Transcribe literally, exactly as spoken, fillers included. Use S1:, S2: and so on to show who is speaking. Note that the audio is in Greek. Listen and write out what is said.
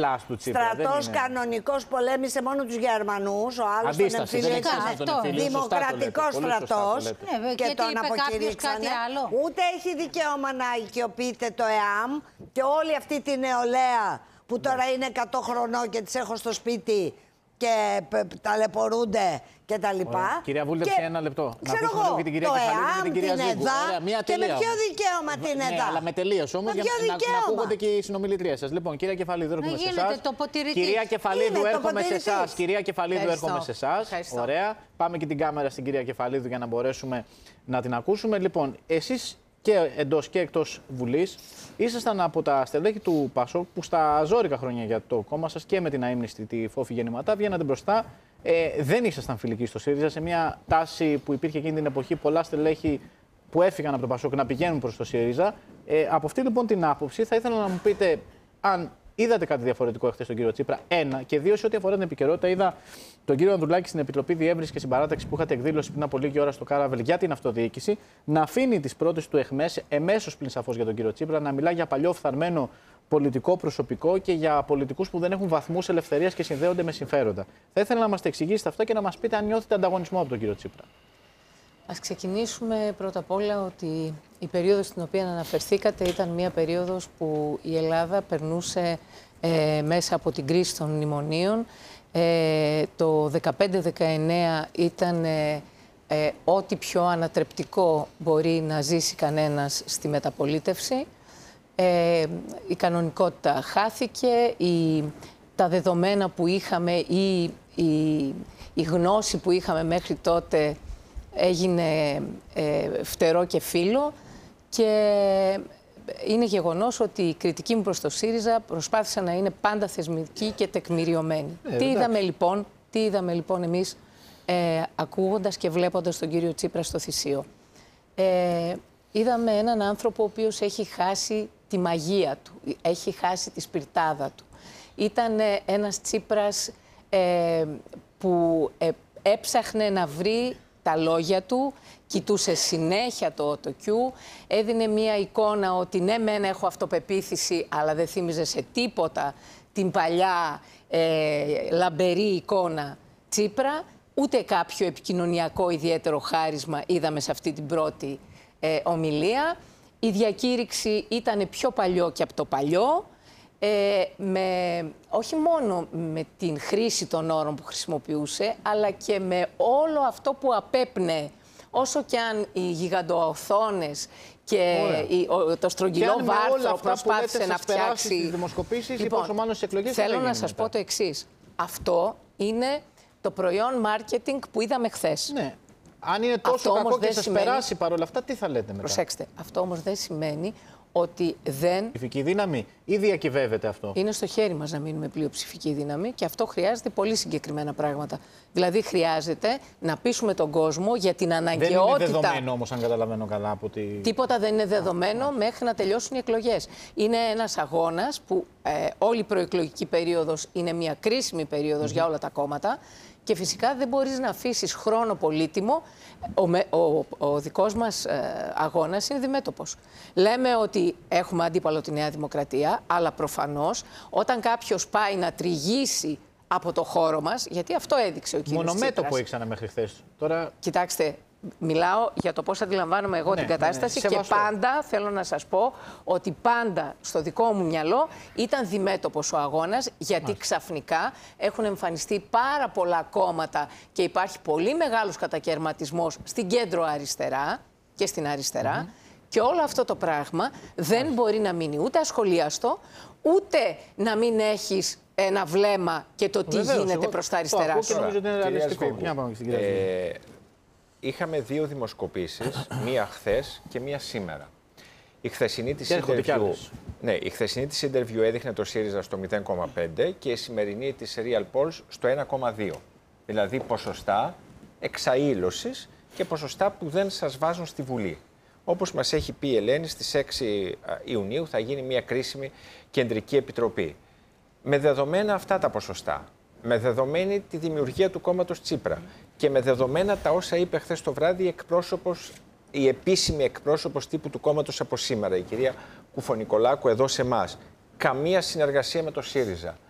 S1: Ελλάς του Τσίπρα.
S2: Στρατός κανονικός πολέμησε μόνο τους Γερμανούς. Ο άλλος τον εμφύλιξε δημοκρατικός στρατός
S3: ναι,
S2: και, και τον αποκηρύξανε. Ούτε έχει δικαίωμα να οικειοποιείται το ΕΑΜ και όλη αυτή τη νεολαία που τώρα είναι εκατό χρονών και τις έχω στο σπίτι και ταλαιπωρούνται και τα λοιπά.
S1: Κυρία Βούλτεψη, ένα λεπτό.
S2: Ξέρω εγώ, το ΕΑΜ, την ΕΔΑ και με ποιο δικαίωμα την ΕΔΑ.
S1: Ναι, αλλά με τελείως όμως, για να, να ακούγονται και οι συνομιλητρίες σας. Λοιπόν, κυρία Κεφαλίδου, έρχομαι σε εσάς. Κυρία Κεφαλίδου, έρχομαι σε εσάς. Κυρία Κεφαλίδου, έρχομαι σε εσάς. Ωραία. Πάμε και την κάμερα στην κυρία Κεφαλίδου για να μπορέσουμε να την ακούσουμε. Λοιπόν, εσείς και εντός και εκτός Βουλής, ήσασταν από τα στελέχη του Πασόκ που στα ζόρικα χρόνια για το κόμμα σας και με την αείμνηστη τη Φόφη Γεννηματά βγαίνατε μπροστά. Ε, δεν ήσασταν φιλικοί στο ΣΥΡΙΖΑ, σε μια τάση που υπήρχε εκείνη την εποχή, πολλά στελέχη που έφυγαν από το Πασόκ να πηγαίνουν προς το ΣΥΡΙΖΑ. Ε, από αυτή λοιπόν την άποψη, θα ήθελα να μου πείτε αν είδατε κάτι διαφορετικό εχθές στον κύριο Τσίπρα. Ένα. Και δύο, σε ό,τι αφορά την επικαιρότητα, είδα τον κύριο Ανδρουλάκη στην Επιτροπή Διεύρυνσης και Συμπαράταξης που είχατε εκδήλωση πριν από λίγη ώρα στο Κάραβελ για την αυτοδιοίκηση να αφήνει τις πρώτες του αιχμές, εμέσως πλην σαφώς για τον κύριο Τσίπρα, να μιλά για παλιό φθαρμένο πολιτικό προσωπικό και για πολιτικούς που δεν έχουν βαθμούς ελευθερίας και συνδέονται με συμφέροντα. Θα ήθελα να μας τα εξηγήσετε αυτό και να μας πείτε αν νιώθετε ανταγωνισμό από τον κύριο Τσίπρα.
S4: Ας ξεκινήσουμε πρώτα απ' όλα ότι η περίοδος στην οποία αναφερθήκατε ήταν μια περίοδος που η Ελλάδα περνούσε ε, μέσα από την κρίση των μνημονίων. Ε, το δεκαπέντε δεκαεννέα ήταν ε, ε, ό,τι πιο ανατρεπτικό μπορεί να ζήσει κανένας στη μεταπολίτευση. Ε, η κανονικότητα χάθηκε, η, τα δεδομένα που είχαμε ή η, η γνώση που είχαμε μέχρι τότε έγινε ε, φτερό και φύλλο και είναι γεγονός ότι η κριτική μου προς το ΣΥΡΙΖΑ προσπάθησε να είναι πάντα θεσμική και τεκμηριωμένη. Ε, τι, είδαμε, λοιπόν, τι είδαμε λοιπόν εμείς ε, ακούγοντας και βλέποντας τον κύριο Τσίπρα στο Θησίο. Ε, είδαμε έναν άνθρωπο ο οποίος έχει χάσει τη μαγεία του, έχει χάσει τη σπιρτάδα του. Ήταν ε, ένας Τσίπρας ε, που ε, έψαχνε να βρει τα λόγια του, κοιτούσε συνέχεια το οτοκιού, έδινε μία εικόνα ότι ναι μεν έχω αυτοπεποίθηση αλλά δεν θύμιζε σε τίποτα την παλιά ε, λαμπερή εικόνα Τσίπρα, ούτε κάποιο επικοινωνιακό ιδιαίτερο χάρισμα είδαμε σε αυτή την πρώτη ε, ομιλία. Η διακήρυξη ήταν πιο παλιό και από το παλιό, ε, με, όχι μόνο με την χρήση των όρων που χρησιμοποιούσε, αλλά και με όλο αυτό που απέπνεε. Όσο και αν οι γιγαντοοθόνες και η, ο, το στρογγυλό βάρθρο προσπάθησε να φτιάξει...
S1: Στις δημοσκοπήσεις, λοιπόν, ή πόσο μάλλον στις εκλογές...
S4: Θέλω να σας
S1: μετά.
S4: πω το εξής. Αυτό είναι το προϊόν μάρκετινγκ που είδαμε χθες.
S1: Ναι. Αν είναι τόσο
S4: αυτό
S1: κακό και σας
S4: σημαίνει...
S1: περάσει παρόλα αυτά, τι θα λέτε μετά?
S4: Προσέξτε, αυτό όμως δεν σημαίνει ότι δεν...
S1: Ψηφική δύναμη ή διακυβεύεται αυτό?
S4: Είναι στο χέρι μας να μείνουμε πλειοψηφική δύναμη και αυτό χρειάζεται πολύ συγκεκριμένα πράγματα. Δηλαδή χρειάζεται να πείσουμε τον κόσμο για την αναγκαιότητα...
S1: Δεν είναι δεδομένο όμως, αν καταλαβαίνω καλά, από τη...
S4: Τίποτα δεν είναι δεδομένο Α, μέχρι να τελειώσουν οι εκλογές. Είναι ένας αγώνας που ε, όλη η προεκλογική περίοδος είναι μια κρίσιμη περίοδος mm-hmm. για όλα τα κόμματα. Και φυσικά δεν μπορείς να αφήσεις χρόνο πολύτιμο. Ο, ο, ο δικός μας ε, αγώνας είναι διμέτωπος. Λέμε ότι έχουμε αντίπαλο τη Νέα Δημοκρατία, αλλά προφανώς όταν κάποιος πάει να τριγύσει από το χώρο μας, γιατί αυτό έδειξε ο κύριος Τσίπρας.
S1: Μονομέτωπο ήξανα μέχρι χθες. Τώρα...
S4: Κοιτάξτε, μιλάω για το πώς αντιλαμβάνομαι εγώ ναι, την κατάσταση ναι, ναι. και πάντα θέλω να σας πω ότι πάντα στο δικό μου μυαλό ήταν διμέτωπος ο αγώνας, γιατί Μάλιστα. ξαφνικά έχουν εμφανιστεί πάρα πολλά κόμματα και υπάρχει πολύ μεγάλος κατακαιρματισμός στην κέντρο αριστερά και στην αριστερά mm-hmm. και όλο αυτό το πράγμα δεν Μάλιστα. μπορεί να μείνει ούτε ασχολίαστο, ούτε να μην έχεις ένα βλέμμα και το τι Βεβαίως, γίνεται εγώ... προς τα αριστερά σου.
S1: Νομίζω ότι είναι ρεαλιστικό.
S5: Είχαμε δύο δημοσκοπήσεις, μία χθες και μία σήμερα. Η χθεσινή της interview, ναι, η χθεσινή της interview έδειχνε το ΣΥΡΙΖΑ στο μηδέν κόμμα πέντε και η σημερινή της Real Polls στο ένα κόμμα δύο. Δηλαδή ποσοστά εξαήλωσης και ποσοστά που δεν σας βάζουν στη Βουλή. Όπως μας έχει πει η Ελένη, στις έξι Ιουνίου θα γίνει μια κρίσιμη κεντρική επιτροπή. Με δεδομένα αυτά τα ποσοστά, με δεδομένη τη δημιουργία του κόμματος Τσίπρα και με δεδομένα τα όσα είπε χθες το βράδυ η, εκπρόσωπος, η επίσημη εκπρόσωπος τύπου του κόμματος από σήμερα, η κυρία Κουφονικολάκου εδώ σε εμάς, καμία συνεργασία με το ΣΥΡΙΖΑ.